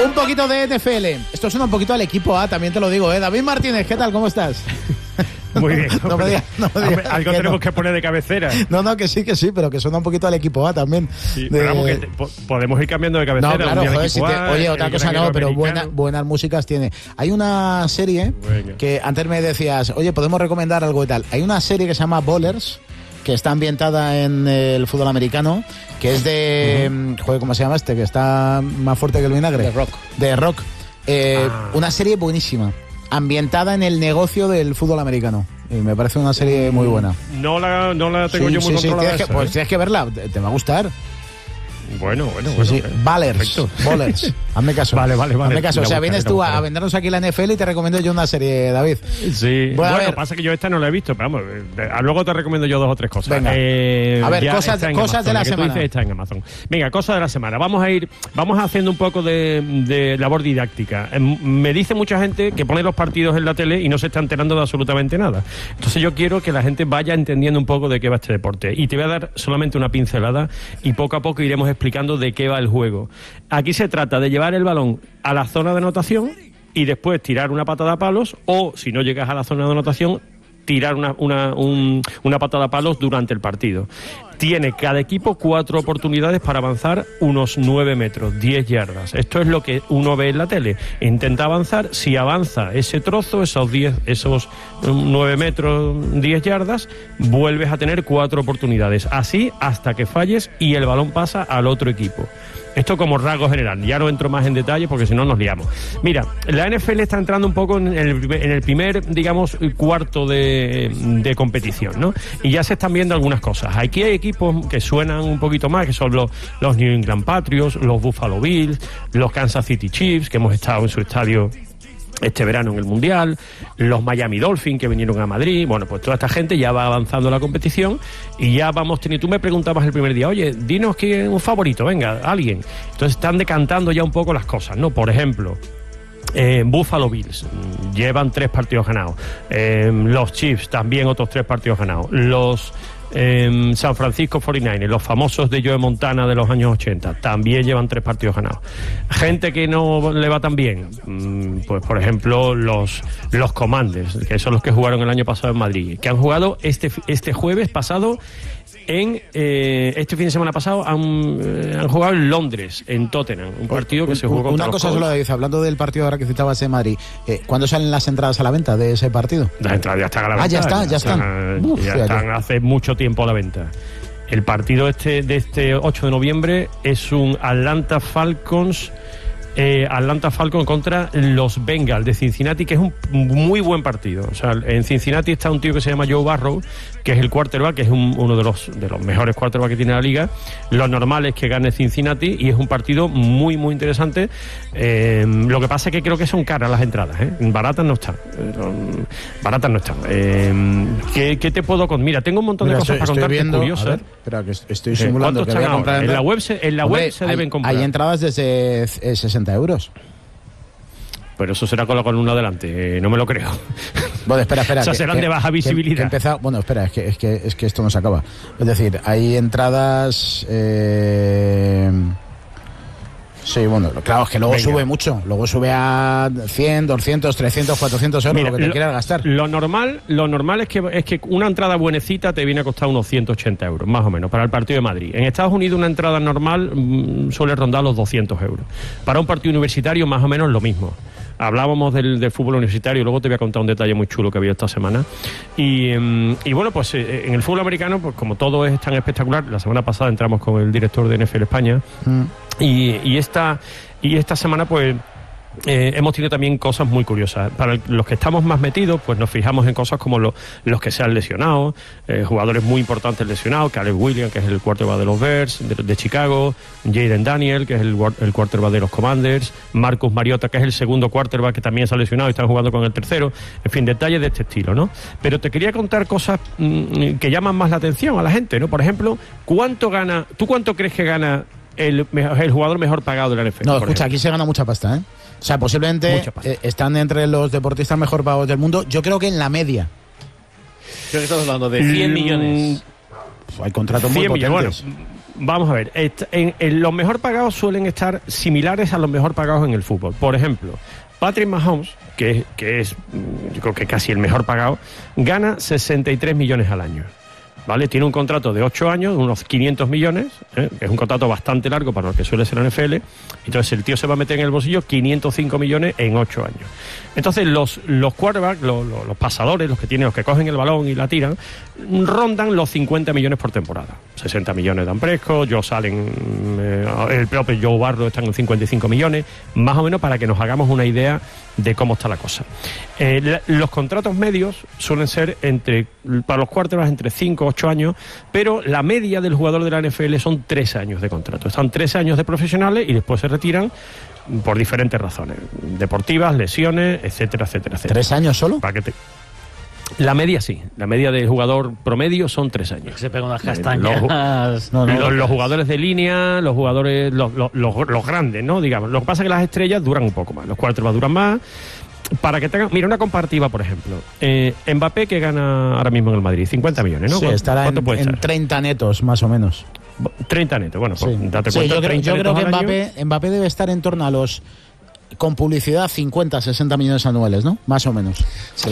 Un poquito de NFL. Esto suena un poquito al equipo A, también te lo digo, ¿eh? David Martínez, ¿qué tal? ¿Cómo estás? Muy bien. No me digas algo que tenemos no. que poner de cabecera. No, que sí, pero que suena un poquito al equipo A también. Sí, pero vamos, que podemos ir cambiando de cabecera. No, claro, un día joder, oye, otra cosa no, pero americano. buenas músicas tiene. Hay una serie que antes me decías, oye, podemos recomendar algo y tal. Hay una serie que se llama Ballers, que está ambientada en el fútbol americano, que es de... Joder, ¿cómo se llama este? Que está más fuerte que el vinagre. De Rock. Una serie buenísima, ambientada en el negocio del fútbol americano. Y me parece una serie muy buena. No la tengo yo muy controlada. Tienes que verla, te va a gustar. Bueno. Ballers. Hazme caso. Vale. Hazme caso. O sea, vienes tú a vendernos aquí la NFL y te recomiendo yo una serie, David. Sí. Bueno, pasa que yo esta no la he visto, pero vamos, luego te recomiendo yo 2 o 3 cosas. Venga. A ver, cosas de la semana. Está en Amazon. Venga, cosas de la semana. Vamos haciendo un poco de labor didáctica. Me dice mucha gente que pone los partidos en la tele y no se está enterando de absolutamente nada. Entonces yo quiero que la gente vaya entendiendo un poco de qué va este deporte. Y te voy a dar solamente una pincelada y poco a poco iremos explicando de qué va el juego. Aquí se trata de llevar el balón a la zona de anotación y después tirar una patada a palos, o si no llegas a la zona de anotación, tirar una patada a palos durante el partido. Tiene cada equipo 4 oportunidades para avanzar unos 9 metros, 10 yardas. Esto es lo que uno ve en la tele. Intenta avanzar, si avanza ese trozo, esos 9 metros, 10 yardas, vuelves a tener 4 oportunidades. Así hasta que falles y el balón pasa al otro equipo. Esto como rasgo general, ya no entro más en detalle porque si no nos liamos. Mira, la NFL está entrando un poco en el primer, digamos, cuarto de competición, ¿no? Y ya se están viendo algunas cosas. Aquí hay equipos que suenan un poquito más, que son los New England Patriots, los Buffalo Bills, los Kansas City Chiefs, que hemos estado en su estadio este verano en el Mundial, los Miami Dolphins que vinieron a Madrid. Bueno, pues toda esta gente ya va avanzando la competición y ya vamos teniendo... Tú me preguntabas el primer día, oye, dinos que un favorito, venga, alguien. Entonces están decantando ya un poco las cosas, ¿no? Por ejemplo, Buffalo Bills llevan 3 partidos ganados, los Chiefs también otros 3 partidos ganados, los San Francisco 49ers, los famosos de Joe Montana de los años 80, también llevan 3 partidos ganados. Gente que no le va tan bien, pues por ejemplo los Commanders, que son los que jugaron el año pasado en Madrid, que han jugado este jueves pasado este fin de semana pasado han jugado en Londres, en Tottenham, un partido que se jugó contra una los cosa solo, David, hablando del partido ahora que citabas en Madrid, ¿cuándo salen las entradas a la venta de ese partido? Las entradas ya están a la venta. Ya están. Ya están hace mucho tiempo a la venta. El partido de este 8 de noviembre es un Atlanta Falcons contra los Bengals de Cincinnati, que es un muy buen partido. O sea, en Cincinnati está un tío que se llama Joe Burrow, que es el quarterback, que es uno de los mejores quarterbacks que tiene la liga. Lo normal es que gane Cincinnati y es un partido muy, muy interesante. Lo que pasa es que creo que son caras las entradas, ¿eh? Baratas no están. ¿Qué te puedo contar? Mira, tengo un montón de cosas para contarte curiosas. A ver, espera, que estoy simulando que voy a comprar en la web se deben comprar. Hay entradas desde 60 euros. Pero eso será con la columna delante, no me lo creo. Bueno, espera. O sea, serán de baja visibilidad. Bueno, espera, es que esto no se acaba. Es decir, hay entradas... Sí, bueno, claro, es que luego sube mucho. Luego sube a 100, 200, 300, 400 euros. Mira, lo que te quieras gastar. Lo normal es que una entrada buenecita te viene a costar unos 180 euros, más o menos, para el partido de Madrid. En Estados Unidos una entrada normal suele rondar los 200 euros. Para un partido universitario, más o menos lo mismo. Hablábamos del fútbol universitario, luego te voy a contar un detalle muy chulo que había esta semana. Y bueno, pues en el fútbol americano, pues como todo es tan espectacular, la semana pasada entramos con el director de NFL España y esta semana pues hemos tenido también cosas muy curiosas. Para los que estamos más metidos, pues nos fijamos en cosas como los que se han lesionado, jugadores muy importantes lesionados, Caleb Williams, que es el quarterback de los Bears de Chicago, Jaden Daniel, que es el quarterback de los Commanders, Marcus Mariota, que es el segundo quarterback que también se ha lesionado y están jugando con el tercero. En fin, detalles de este estilo, ¿no? Pero te quería contar cosas que llaman más la atención a la gente, ¿no? Por ejemplo, ¿tú cuánto crees que gana el jugador mejor pagado de la NFL? No, escucha, aquí se gana mucha pasta, ¿eh? O sea, posiblemente están entre los deportistas mejor pagados del mundo. Yo creo que en la media. Creo que estamos hablando de 100 millones. Hay contratos muy potentes. Bueno, vamos a ver, en los mejor pagados suelen estar similares a los mejor pagados en el fútbol. Por ejemplo, Patrick Mahomes, que es yo creo que casi el mejor pagado, gana 63 millones al año. ¿Vale? Tiene un contrato de 8 años, unos 500 millones, que es un contrato bastante largo para lo que suele ser la NFL. Entonces el tío se va a meter en el bolsillo 505 millones en 8 años. Entonces los quarterbacks, los pasadores, los que cogen el balón y la tiran, rondan los 50 millones por temporada. 60 millones Dan Prescott, Josh Allen, el propio Joe Burrow están en 55 millones, más o menos para que nos hagamos una idea de cómo está la cosa. Los contratos medios suelen ser para los quarterbacks entre 5 o 8 años, pero la media del jugador de la NFL son 3 años de contrato. Están 3 años de profesionales y después se retiran por diferentes razones, deportivas, lesiones, etcétera, etcétera, etcétera. ¿3 años solo? La media sí, la media del jugador promedio son 3 años. Se pegan unas castañas. Los jugadores de línea, los jugadores, los grandes, ¿no? Digamos. Lo que pasa es que las estrellas duran un poco más, los quarterbacks duran más. Para que tengan, mira, una comparativa, por ejemplo, Mbappé, que gana ahora mismo en el Madrid, 50 millones, ¿no? Sí, estará en 30 netos, más o menos. 30 netos, bueno, pues sí. Date cuenta. Yo creo que Mbappé debe estar en torno a los, con publicidad, 50, 60 millones anuales, ¿no? Más o menos. Sí,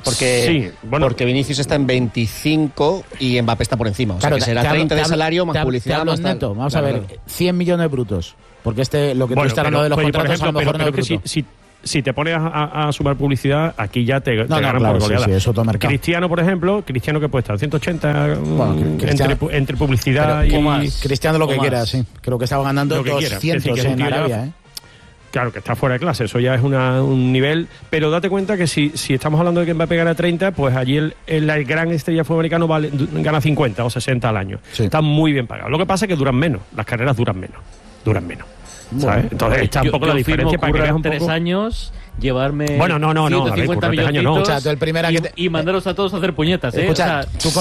porque Vinicius está en 25 y Mbappé está por encima. O sea, que será 30 de salario más publicidad. Más neto. Vamos a ver, 100 millones brutos. Porque lo que tú estás hablando de los contratos, a lo mejor no es bruto. Si te pones a sumar publicidad, aquí ya te ganan por goleada. Sí, es otro mercado. Cristiano, por ejemplo, que puede estar 180 entre publicidad y más. Cristiano lo que quiera, sí. Creo que estaba ganando 200 en Arabia, Claro, que está fuera de clase, eso ya es un nivel, pero date cuenta que si estamos hablando de que Mbappé gana 30, pues allí el gran estrella fútbol americano gana 50 o 60 al año. Sí. Está muy bien pagado. Lo que pasa es que duran menos, las carreras duran menos. ¿Sabes? Entonces está un poco la diferencia para que veas un poco. 3 años, llevarme 150 milloncitos y mandaros a todos a hacer puñetas, Escucha,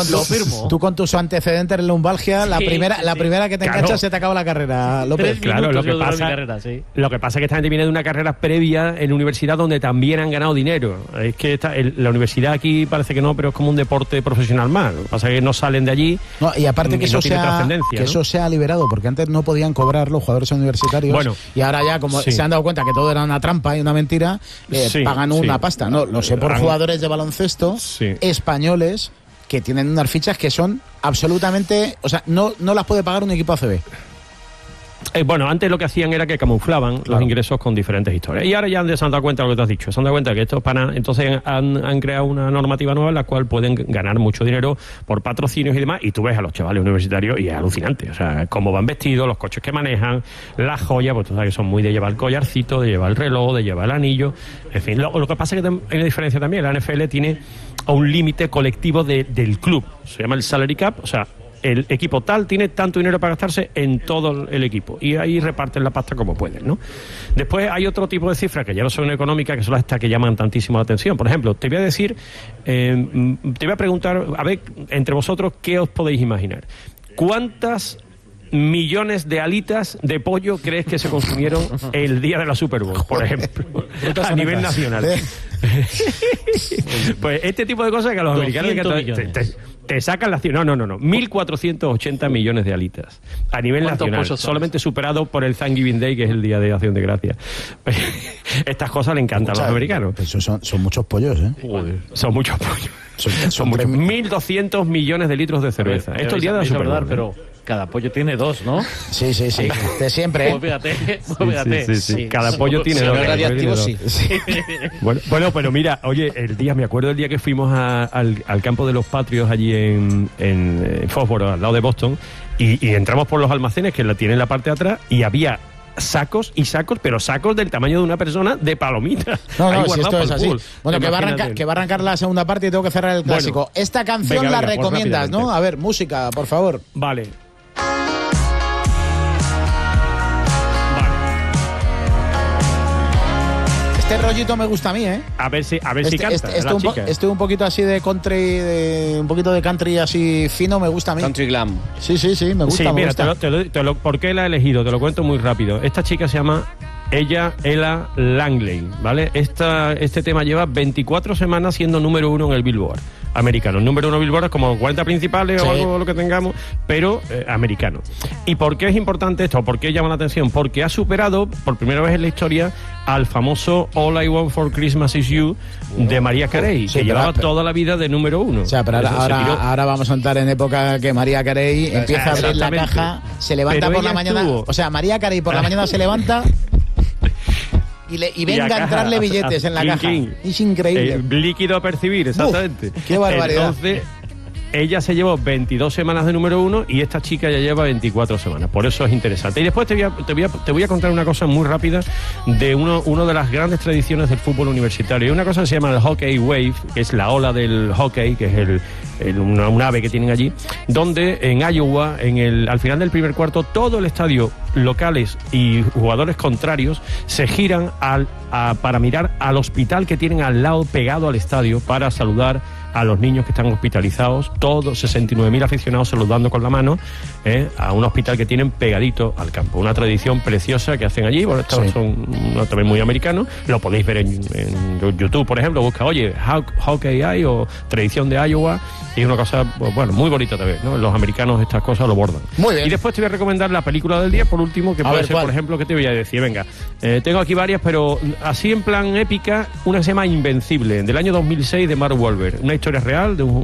tú con tus antecedentes en lumbalgia, la primera que te enganchas se te acaba la carrera, López. Claro, lo que pasa es que esta gente viene de una carrera previa en universidad donde también han ganado dinero. Es que la universidad aquí parece que no, pero es como un deporte profesional más. Lo que pasa es que no salen de allí. No, y aparte que eso se ha liberado, porque antes no podían cobrar los jugadores universitarios. Bueno, y ahora ya, como se han dado cuenta que todo era una trampa y una mentira, pagan una pasta. No, lo sé por jugadores de baloncesto españoles que tienen unas fichas que son absolutamente, o sea, no las puede pagar un equipo ACB. Bueno, antes lo que hacían era que camuflaban los ingresos con diferentes historias. Y ahora ya se han dado cuenta de lo que te has dicho. Se han dado cuenta que estos panas, entonces han creado una normativa nueva en la cual pueden ganar mucho dinero por patrocinios y demás. Y tú ves a los chavales universitarios y es alucinante. O sea, cómo van vestidos, los coches que manejan, las joyas, pues tú sabes que son muy de llevar el collarcito, de llevar el reloj, de llevar el anillo. En fin, lo que pasa es que hay una diferencia también. La NFL tiene un límite colectivo del club. Se llama el salary cap, o sea, el equipo tal tiene tanto dinero para gastarse en todo el equipo y ahí reparten la pasta como pueden, ¿no? Después hay otro tipo de cifras que ya no son económicas, que son estas que llaman tantísimo la atención. Por ejemplo, te voy a decir, te voy a preguntar, a ver, entre vosotros, ¿qué os podéis imaginar? ¿Cuántas millones de alitas de pollo crees que se consumieron el día de la Super Bowl, por ejemplo, a nivel nacional? Pues este tipo de cosas que a los americanos te sacan la cifra. No. 1.480 millones de alitas a nivel nacional, solamente superado por el Thanksgiving Day, que es el día de Acción de Gracias. Estas cosas le encantan a los americanos. Eso son muchos pollos, ¿eh? Joder, son muchos pollos. Son muchos. 1.200 millones de litros de cerveza. Esto es el día de la Super Bowl, pero cada pollo tiene 2, ¿no? Sí. De siempre, ¿eh? Fíjate. Sí. Cada pollo tiene 2. Radiactivo, sí. Bueno, pero mira, oye, me acuerdo el día que fuimos al campo de los Patriots allí en Fósforo, al lado de Boston, y entramos por los almacenes que tienen en la parte de atrás, y había sacos y sacos, pero sacos del tamaño de una persona de palomitas. No, si esto es así. Bueno, que va a arrancar la segunda parte y tengo que cerrar el clásico. Esta canción la recomiendas, ¿no? A ver, música, por favor. Vale. Este rollito me gusta a mí, ¿eh? A ver si canta. Estoy un poquito así de country, un poquito de country así fino, me gusta a mí. Country glam. Sí, me gusta. Sí, mira, ¿por qué la he elegido? Te lo cuento muy rápido. Esta chica se llama Ella Langley, ¿vale? Este tema lleva 24 semanas siendo número 1 en el Billboard. americano. El número 1 Billboard es como 40 principales o algo lo que tengamos, pero americano. ¿Y por qué es importante esto? ¿Por qué llama la atención? Porque ha superado por primera vez en la historia al famoso All I Want for Christmas Is You de Mariah Carey, que llevaba toda la vida de número 1. O sea, pero ahora vamos a entrar en época que Mariah Carey empieza a abrir la caja, se levanta por la mañana. O sea, Mariah Carey por la mañana se levanta y venga a entrarle billetes en la caja. Es increíble. Líquido a percibir, exactamente. Qué barbaridad. Entonces, ella se llevó 22 semanas de número 1 y esta chica ya lleva 24 semanas. Por eso es interesante. Y después te voy a contar una cosa muy rápida de uno de las grandes tradiciones del fútbol universitario. Hay una cosa que se llama el hockey wave, que es la ola del hockey, que es un ave que tienen allí, donde en Iowa, al final del primer cuarto, todo el estadio, locales y jugadores contrarios, se giran para mirar al hospital que tienen al lado pegado al estadio para saludar a los niños que están hospitalizados, todos 69.000 aficionados saludando con la mano a un hospital que tienen pegadito al campo. Una tradición preciosa que hacen allí. Bueno, estos son también muy americanos. Lo podéis ver en YouTube, por ejemplo. Busca, Hockey hay o tradición de Iowa. Y es una cosa, bueno, muy bonita también, ¿no? Los americanos estas cosas lo bordan. Muy bien. Y después te voy a recomendar la película del día, por último, que puede ser, por ejemplo, ¿qué te voy a decir? Venga, tengo aquí varias, pero así en plan épica, una que se llama Invencible, del año 2006, de Mark Wahlberg. Una historia real de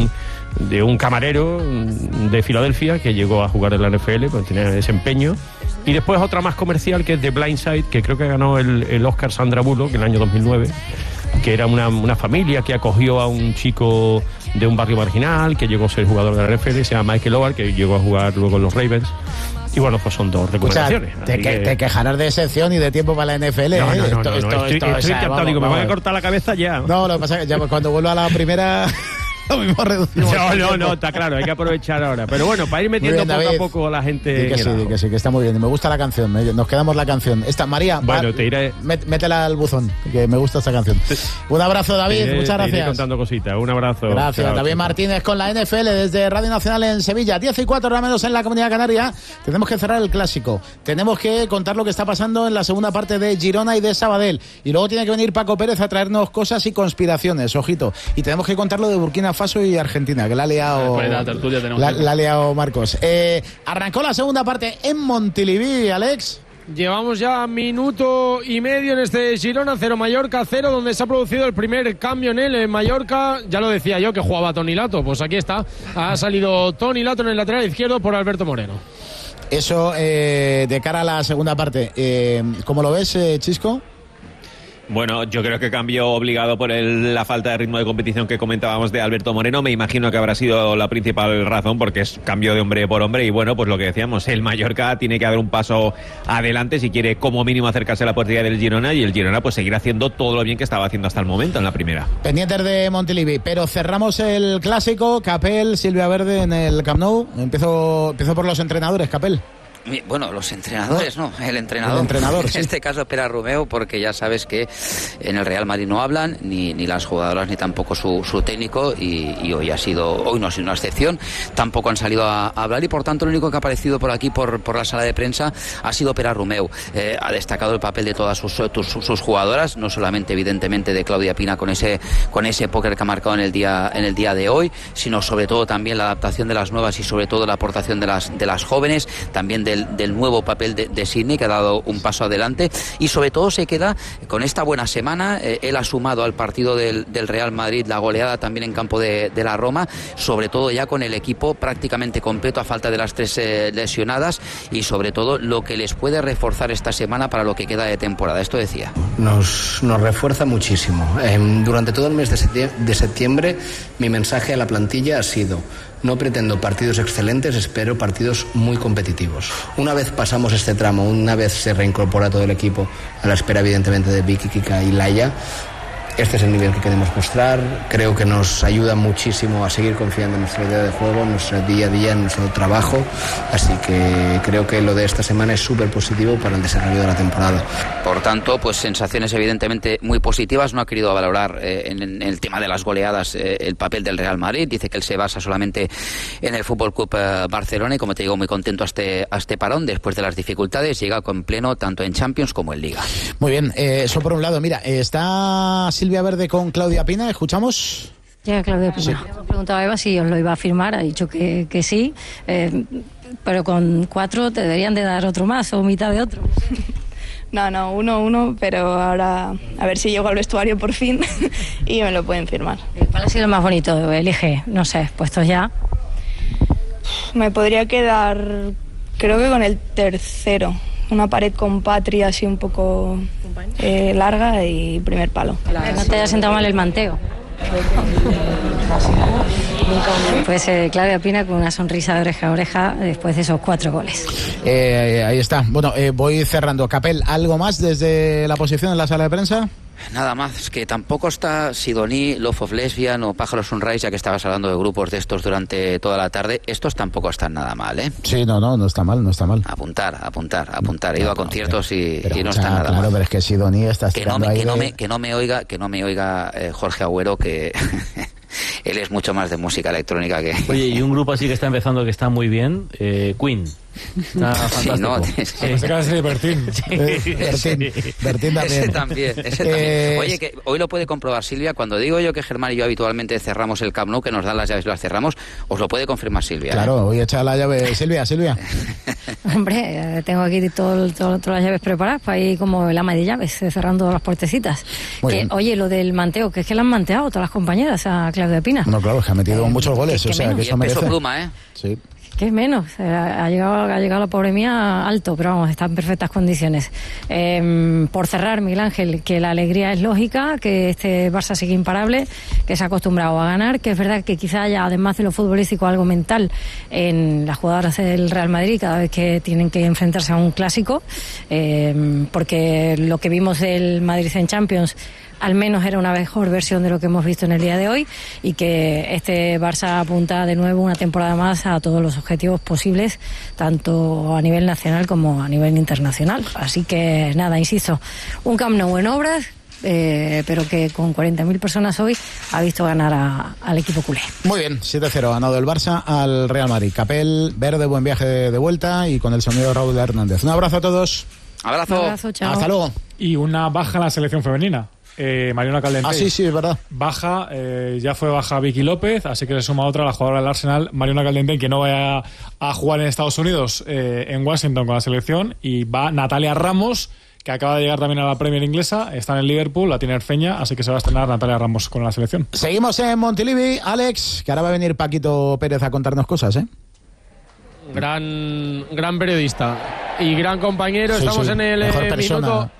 un camarero de Filadelfia que llegó a jugar en la NFL, pues tenía desempeño. Y después otra más comercial, que es The Blind Side, que creo que ganó el Oscar Sandra Bullock en el año 2009, que era una familia que acogió a un chico de un barrio marginal que llegó a ser jugador de la NFL, se llama Michael Oher, que llegó a jugar luego en los Ravens. Y bueno, pues son dos recomendaciones. O sea, te quejarás de sección y de tiempo para la NFL. No, estoy encantado, digo, me voy a cortar la cabeza ya. No, lo que pasa es que ya cuando vuelva a la primera... Lo mismo reducimos. No, está claro, hay que aprovechar ahora. Pero bueno, para ir metiendo bien, poco a poco a la gente. Que sí, que está muy bien. Me gusta la canción, nos quedamos la canción. María, bueno, te iré. Métela al buzón, que me gusta esta canción. Un abrazo, David, muchas gracias. Te iré contando cositas, un abrazo. Gracias, chao, David Martínez con la NFL desde Radio Nacional en Sevilla. 10:04 hora menos en la Comunidad Canaria. Tenemos que cerrar el clásico. Tenemos que contar lo que está pasando en la segunda parte de Girona y de Sabadell. Y luego tiene que venir Paco Pérez a traernos cosas y conspiraciones, ojito. Y tenemos que contar lo de Burkina Faso y Argentina, que la ha liado Marcos. Arrancó la segunda parte en Montilivi, Alex. Llevamos ya minuto y medio en este Girona 0 Mallorca 0, donde se ha producido el primer cambio en Mallorca. Ya lo decía yo que jugaba Toni Lato, pues aquí está. Ha salido Toni Lato en el lateral izquierdo por Alberto Moreno. Eso de cara a la segunda parte, ¿cómo lo ves, Chisco? Bueno, yo creo que cambio obligado por la falta de ritmo de competición que comentábamos de Alberto Moreno. Me imagino que habrá sido la principal razón, porque es cambio de hombre por hombre. Y bueno, pues lo que decíamos, el Mallorca tiene que dar un paso adelante si quiere como mínimo acercarse a la portería del Girona, y el Girona pues seguir haciendo todo lo bien que estaba haciendo hasta el momento en la primera. Pendientes de Montilivi, pero cerramos el clásico. Capel, Silvia Verde en el Camp Nou. Empiezo por los entrenadores, Capel. Bueno, los entrenadores no, el entrenador en sí. este caso Pere Romeu, porque ya sabes que en el Real Madrid no hablan ni las jugadoras ni tampoco su técnico, y hoy no ha sido una excepción. Tampoco han salido a hablar, y por tanto el único que ha aparecido por aquí por la sala de prensa ha sido Pere Romeu. Ha destacado el papel de todas sus jugadoras, no solamente evidentemente de Claudia Pina con ese póker que ha marcado en el día de hoy, sino sobre todo también la adaptación de las nuevas y sobre todo la aportación de las jóvenes, también del nuevo papel de Sidney, que ha dado un paso adelante, y sobre todo se queda con esta buena semana. Él ha sumado al partido del Real Madrid la goleada también en campo de la Roma, sobre todo ya con el equipo prácticamente completo a falta de las 3 lesionadas, y sobre todo lo que les puede reforzar esta semana para lo que queda de temporada. Esto decía. Nos refuerza muchísimo. Durante todo el mes de septiembre mi mensaje a la plantilla ha sido: no pretendo partidos excelentes, espero partidos muy competitivos. Una vez pasamos este tramo, una vez se reincorpora todo el equipo, a la espera evidentemente de Vicky, Kika y Laia, este es el nivel que queremos mostrar. Creo que nos ayuda muchísimo a seguir confiando en nuestra idea de juego, en nuestro día a día, en nuestro trabajo. Así que creo que lo de esta semana es súper positivo para el desarrollo de la temporada. Por tanto, pues sensaciones evidentemente muy positivas. No ha querido valorar en el tema de las goleadas el papel del Real Madrid. Dice que él se basa solamente en el Fútbol Club Barcelona, y como te digo, muy contento a este parón. Después de las dificultades, llega con pleno tanto en Champions como en Liga. Muy bien, eso por un lado. Mira, está Silvia Verde con Claudia Pina, escuchamos. Llega Claudio Pina. Sí. Hemos preguntado a Eva si os lo iba a firmar, ha dicho que sí, pero con 4 te deberían de dar otro más o mitad de otro. No, uno, pero ahora a ver si llego al vestuario por fin y me lo pueden firmar. ¿Cuál ha sido el más bonito? Elige, no sé, puestos ya. Me podría quedar, creo que con el tercero. Una pared con Patria así un poco larga y primer palo. No te haya sentado mal el manteo. Pues Claudia Pina con una sonrisa de oreja a oreja después de esos 4 goles. Ahí está. Bueno, voy cerrando. Capel, ¿algo más desde la posición en la sala de prensa? Nada más, es que tampoco está Sidoní, Love of Lesbian o Pájaro Sunrise, ya que estabas hablando de grupos de estos durante toda la tarde. Estos tampoco están nada mal, ¿eh? Sí, no está mal. Apuntar. He ido a conciertos y no está nada mal. Claro, pero es que Sidoní está que no me oiga Jorge Agüero, que él es mucho más de música electrónica que... Oye, y un grupo así que está empezando que está muy bien, Queen. Está fantástico. Se acaba de ser Bertín. Bertín también. Ese también. Oye, que hoy lo puede comprobar Silvia. Cuando digo yo que Germán y yo habitualmente cerramos el Camp Nou, que nos dan las llaves y las cerramos, os lo puede confirmar Silvia. Claro, voy a echar la llave. Silvia. Hombre, tengo aquí todas las llaves preparadas para ir como el ama de llaves, cerrando las puertecitas. Oye, lo del manteo, que es que la han manteado todas las compañeras a Claudia Pina. No, claro, que ha metido muchos goles. O sea, que eso merece. Peso pluma, ¿eh? Sí. Que es menos, ha llegado la pobre mía alto, pero vamos, está en perfectas condiciones. Por cerrar, Miguel Ángel, que la alegría es lógica, que este Barça sigue imparable, que se ha acostumbrado a ganar, que es verdad que quizá haya, además de lo futbolístico, algo mental en las jugadoras del Real Madrid cada vez que tienen que enfrentarse a un clásico, porque lo que vimos del Madrid en Champions al menos era una mejor versión de lo que hemos visto en el día de hoy, y que este Barça apunta de nuevo una temporada más a todos los objetivos posibles, tanto a nivel nacional como a nivel internacional. Así que nada, insisto, un Camp Nou en obras, pero que con 40.000 personas hoy ha visto ganar al equipo culé. Muy bien, 7-0 ganado el Barça al Real Madrid. Capel, Verde, buen viaje de vuelta, y con el sonido de Raúl Hernández. Un abrazo a todos. Abrazo, chao. Hasta luego. Y una baja en la selección femenina. Mariona Caldentey. Sí, es verdad. Baja, ya fue baja Vicky López, así que se suma otra, la jugadora del Arsenal, Mariona Caldentey, que no vaya a jugar en Estados Unidos, en Washington con la selección, y va Natalia Ramos, que acaba de llegar también a la Premier inglesa, está en el Liverpool, la tiene Erfeña, así que se va a estrenar Natalia Ramos con la selección. Seguimos en Montilivi, Alex, que ahora va a venir Paquito Pérez a contarnos cosas, ¿eh? Gran periodista y gran compañero. Sí, Estamos en el minuto...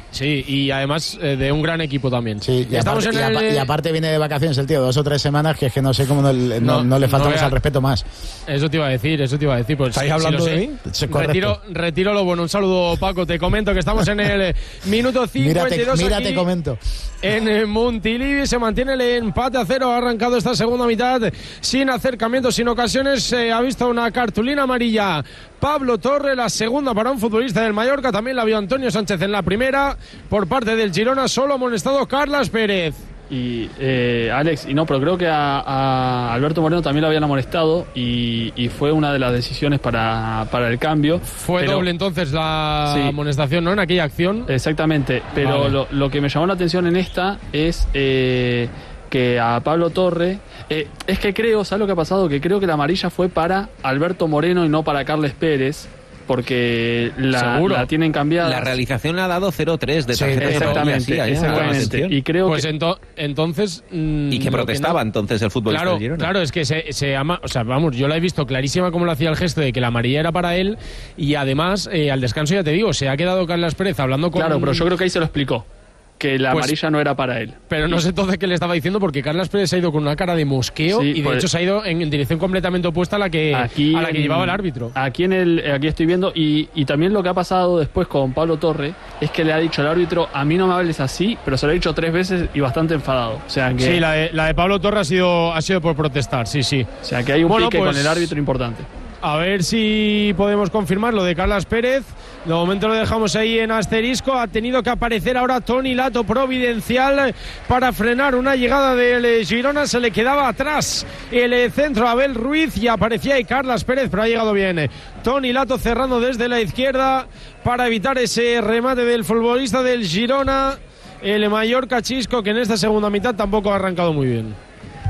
Y además de un gran equipo también. Sí, y aparte viene de vacaciones el tío, 2 o 3 semanas, que es que no sé cómo no le faltamos al respeto más. Eso te iba a decir. Pues, ¿estáis hablando de mí? Retiro lo bueno. Un saludo, Paco. Te comento que estamos en el minuto 52. Te comento. En Montilivi se mantiene el empate a 0. Ha arrancado esta segunda mitad sin acercamientos, sin ocasiones. Ha visto una cartulina amarilla Pablo Torre, la segunda para un futbolista del Mallorca. También la vio Antonio Sánchez en la primera. Por parte del Girona solo ha amonestado Carlas Pérez. Y Alex, pero creo que a Alberto Moreno también lo habían amonestado, y fue una de las decisiones para el cambio. Fue doble entonces la amonestación, ¿no? En aquella acción. Exactamente, pero vale. Lo que me llamó la atención en esta es que a Pablo Torre, es que creo, ¿sabes lo que ha pasado? Que creo que la amarilla fue para Alberto Moreno y no para Carles Pérez, porque la tienen cambiada. La realización le ha dado 0-3 de tarjeta. Exactamente. Y creo pues que... entonces... y que protestaba entonces el futbolista del Girona. Claro, es que se ama... O sea, vamos, yo la he visto clarísima cómo le hacía el gesto de que la amarilla era para él, y además, al descanso, ya te digo, se ha quedado Carlas Pérez hablando con... Claro, pero yo creo que ahí se lo explicó, que la amarilla no era para él. Pero no sé entonces qué le estaba diciendo, porque Carlas Pérez se ha ido con una cara de mosqueo, y de hecho se ha ido en dirección completamente opuesta a la que llevaba el árbitro. Aquí estoy viendo, y también lo que ha pasado después con Pablo Torre es que le ha dicho al árbitro: a mí no me hables así, pero se lo ha dicho 3 veces y bastante enfadado. O sea que... Sí, la de Pablo Torre ha sido por protestar, sí. O sea que hay un pique con el árbitro importante. A ver si podemos confirmar lo de Carlas Pérez. De momento lo dejamos ahí en asterisco. Ha tenido que aparecer ahora Toni Lato, providencial, para frenar una llegada del Girona. Se le quedaba atrás el centro a Abel Ruiz, y aparecía ahí Carlas Pérez, pero ha llegado bien Toni Lato cerrando desde la izquierda para evitar ese remate del futbolista del Girona, el Mallorca Chisco, que en esta segunda mitad tampoco ha arrancado muy bien.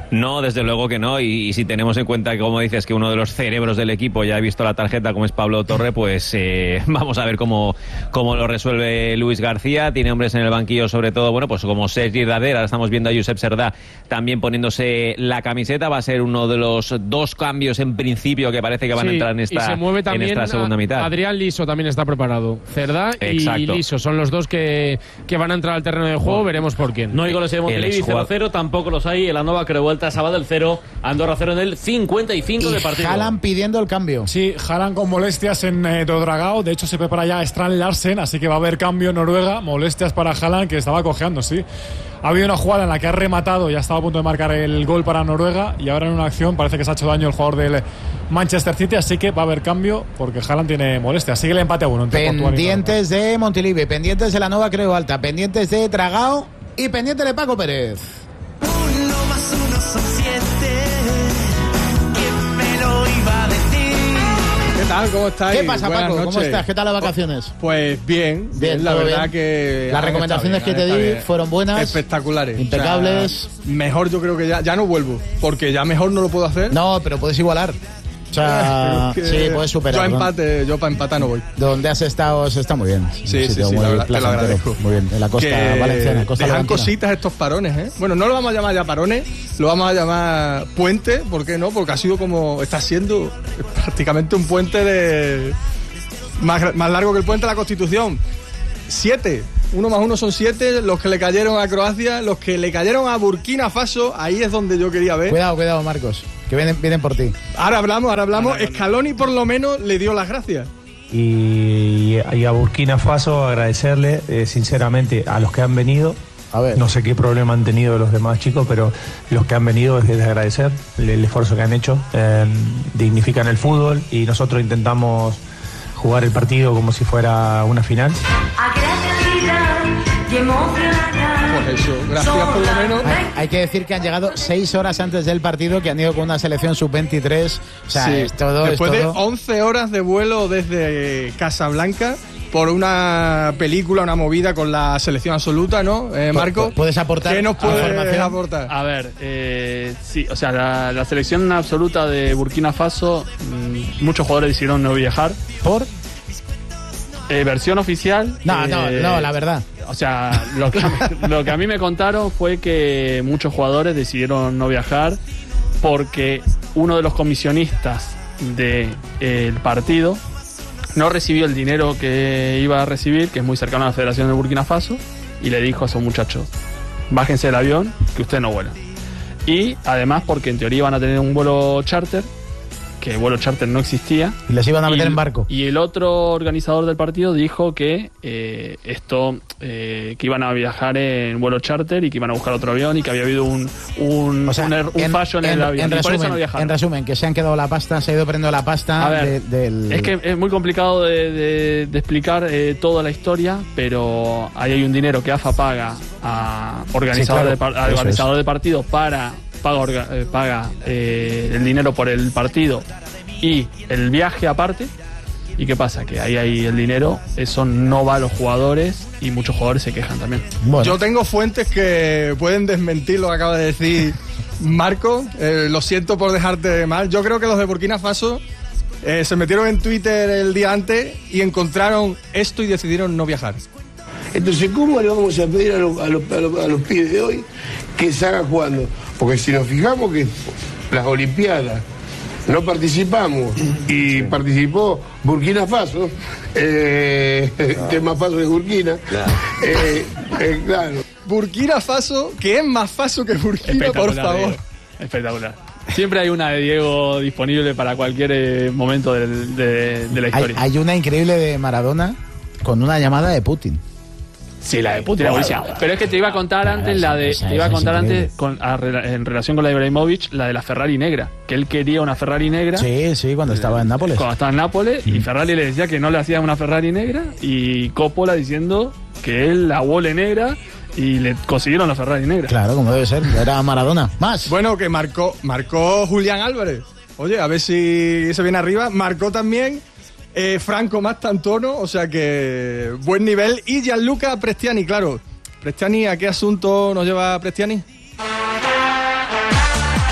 No, desde luego que no, y si tenemos en cuenta que, como dices, que uno de los cerebros del equipo ya ha visto la tarjeta, como es Pablo Torre, pues vamos a ver cómo lo resuelve Luis García. Tiene hombres en el banquillo, sobre todo, bueno, pues como Sergi Darder. Ahora estamos viendo a Josep Serdá también poniéndose la camiseta. Va a ser uno de los 2 cambios en principio que parece que van a entrar en esta, y se mueve también en esta segunda mitad. Adrián Liso también está preparado. Cerdá y Liso son los 2 que van a entrar al terreno de juego. Veremos por quién. No hay goles de Montilivi, 0-0, tampoco los hay. El Nova Creu Sabadell 0, Andorra 0 en el 55 de partido. Haaland pidiendo el cambio. Sí, Haaland con molestias en Dragao. De hecho, se prepara ya Strand Larsen, así que va a haber cambio en Noruega. Molestias para Haaland, que estaba cojeando, sí. Ha habido una jugada en la que ha rematado y ha estado a punto de marcar el gol para Noruega. Y ahora en una acción parece que se ha hecho daño el jugador del Manchester City, así que va a haber cambio porque Haaland tiene molestias. Sigue el empate a 1. Pendientes de Montilivi, pendientes de la Nova Creu Alta, pendientes de Dragao y pendientes de Paco Pérez. 1 más 1 son 7. ¿Quién me lo iba a decir? ¿Qué tal? ¿Cómo estáis? ¿Qué pasa, Buenas Paco? noches. ¿Cómo estás? ¿Qué tal las vacaciones? Pues bien, la verdad bien. Que... Las recomendaciones que te di fueron buenas. Espectaculares. Impecables. O sea, mejor yo creo que ya no vuelvo, porque ya mejor no lo puedo hacer. No, pero puedes igualar. O sea, sí, puedes superar. Yo para empatar no voy. Donde has estado se está muy bien. Sí, la verdad, te lo agradezco. Muy bien, en la costa valenciana. Costa dejan levantina. Cositas estos parones, ¿eh? Bueno, no lo vamos a llamar ya parones, lo vamos a llamar puente, ¿por qué no? Porque está siendo prácticamente un puente de más largo que el puente de la Constitución. 7. 1 más 1 son 7, los que le cayeron a Croacia, los que le cayeron a Burkina Faso, ahí es donde yo quería ver. Cuidado, Marcos, que vienen por ti. Ahora hablamos. Scaloni por lo menos le dio las gracias. Y a Burkina Faso agradecerle sinceramente a los que han venido. A ver. No sé qué problema han tenido los demás chicos, pero los que han venido es de agradecer el esfuerzo que han hecho. Dignifican el fútbol y nosotros intentamos jugar el partido como si fuera una final. Pues eso, gracias por lo menos. Hay que decir que han llegado 6 horas antes del partido, que han ido con una selección sub-23. O sea, sí. Después de 11 horas de vuelo desde Casablanca por una película, una movida con la selección absoluta, ¿no, Marco? ¿Puedes aportar? ¿Qué nos puedes aportar? A ver, sí, o sea, la selección absoluta de Burkina Faso, muchos jugadores decidieron no viajar. ¿Por? Versión oficial. No, la verdad. O sea, lo que a mí me contaron fue que muchos jugadores decidieron no viajar porque uno de los comisionistas del partido no recibió el dinero que iba a recibir, que es muy cercano a la Federación de Burkina Faso, y le dijo a esos muchachos: bájense del avión, que ustedes no vuelan. Y además porque en teoría iban a tener un vuelo charter, que el vuelo charter no existía. Y les iban a meter en barco. Y el otro organizador del partido dijo que que iban a viajar en vuelo charter y que iban a buscar otro avión y que había habido un fallo en el avión. En y por eso no viajaron. En resumen, que se han quedado la pasta, se ha ido perdiendo la pasta. A ver, es que es muy complicado de explicar toda la historia, pero ahí hay un dinero que AFA paga a organizador, al organizador de partido paga el dinero por el partido y el viaje aparte. ¿Y qué pasa? Que ahí hay el dinero, eso no va a los jugadores y muchos jugadores se quejan también. Bueno. Yo tengo fuentes que pueden desmentir lo que acaba de decir Marco. Lo siento por dejarte mal. Yo creo que los de Burkina Faso se metieron en Twitter el día antes y encontraron esto y decidieron no viajar. Entonces, ¿cómo le vamos a pedir a los pibes de hoy que se haga jugando? Porque si nos fijamos que las Olimpiadas no participamos y participó Burkina Faso, que es más Faso que Burkina. Claro. Burkina Faso, que es más Faso que Burkina, por favor. Diego. Espectacular. Siempre hay una de Diego disponible para cualquier momento de la historia. Hay una increíble de Maradona con una llamada de Putin. Sí, la de Putin, pero es que te iba a contar antes en relación con la de Ibrahimovic, la de la Ferrari negra, que él quería una Ferrari negra. Sí, cuando estaba en Nápoles. Cuando estaba en Nápoles, y Ferrari le decía que no le hacía una Ferrari negra, y Coppola diciendo que él la huele negra, y le consiguieron la Ferrari negra. Claro, como debe ser, era Maradona. Más. Bueno, que marcó Julián Álvarez. Oye, a ver si se viene arriba. Marcó también Franco Mastantuono, o sea que buen nivel. Y Gianluca Prestiani, claro. Prestiani, ¿a qué asunto nos lleva Prestiani?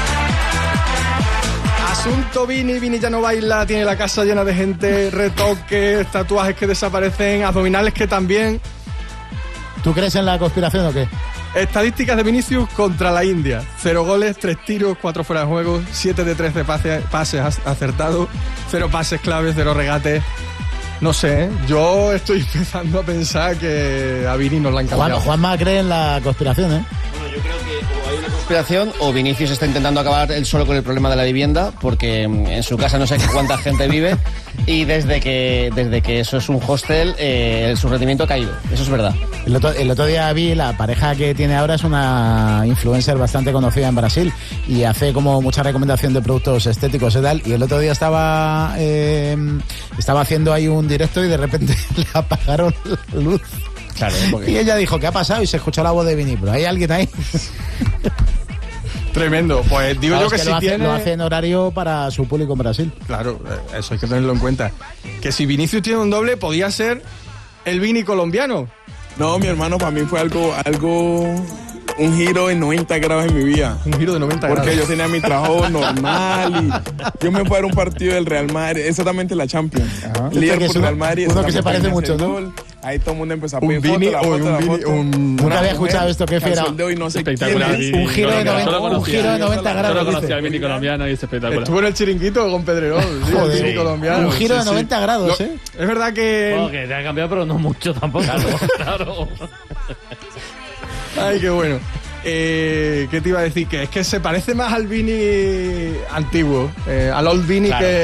Asunto Vini. Vini ya no baila, tiene la casa llena de gente, retoques, tatuajes que desaparecen, abdominales que también. ¿Tú crees en la conspiración o qué? Estadísticas de Vinicius contra la India. 0 goles, 3 tiros, 4 fuera de juego, 7 de 13 pases acertados, 0 pases claves, 0 regates. No sé, yo estoy empezando a pensar que a Vini nos la han cambiado. Juanma cree en la conspiración, ¿eh? Bueno, yo creo que o hay una conspiración o Vinicius está intentando acabar él solo con el problema de la vivienda, porque en su casa no sé cuánta gente vive y desde que eso es un hostel, su rendimiento ha caído. Eso es verdad. El otro día vi, la pareja que tiene ahora es una influencer bastante conocida en Brasil y hace como mucha recomendación de productos estéticos y tal, y el otro día estaba haciendo ahí un directo y de repente le apagaron la luz. Claro, porque... Y ella dijo, ¿qué ha pasado? Y se escuchó la voz de Vini, pero ¿hay alguien ahí? Tremendo. Pues digo yo que si lo hace en horario para su público en Brasil. Claro, eso hay que tenerlo en cuenta. Que si Vinicius tiene un doble, podía ser el Vini colombiano. No, mi hermano, para mí fue un giro de 90 grados en mi vida. Un giro de 90 grados. Porque yo tenía mi trabajo normal y yo me fui a ver un partido del Real Madrid, exactamente la Champions. Líder por Real Madrid. Uno que se parece mucho, ¿no? Ahí todo el mundo empezó a pedir foto. Nunca había escuchado esto, qué fiera. Espectacular. Un giro de 90 grados. Solo conocía al Vini colombiano y es espectacular. Estuvo en el chiringuito con Pedrerol. Joder, Vini colombiano. Un giro de 90 grados, ¿eh? Es verdad que... Bueno, que te ha cambiado, pero no mucho tampoco. Claro. Ay, qué bueno. ¿Qué te iba a decir? Que es que se parece más al Vini antiguo, al old Vini, claro,